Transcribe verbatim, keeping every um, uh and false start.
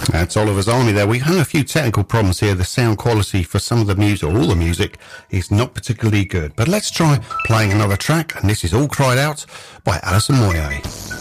That's Oliver's Army there. We had a few technical problems here. The sound quality for some of the music, or all the music, is not particularly good. But let's try playing another track, and this is All Cried Out by Alison Moyet.